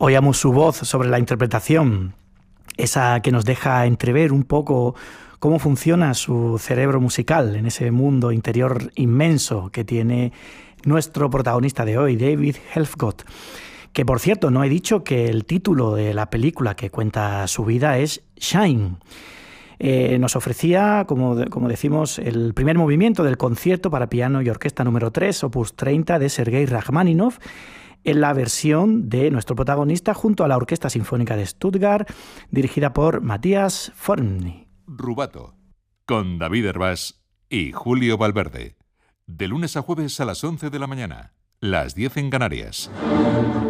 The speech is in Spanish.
Oíamos su voz sobre la interpretación, esa que nos deja entrever un poco cómo funciona su cerebro musical en ese mundo interior inmenso que tiene nuestro protagonista de hoy, David Helfgott. Que, por cierto, no he dicho que el título de la película que cuenta su vida es Shine. Nos ofrecía, como decimos, el primer movimiento del concierto para piano y orquesta número 3, opus 30, de Sergei Rachmaninoff, en la versión de nuestro protagonista junto a la Orquesta Sinfónica de Stuttgart, dirigida por Matthias Forni. Rubato, con David Hervás y Julio Valverde. De lunes a jueves a las 11 de la mañana, las 10 en Canarias.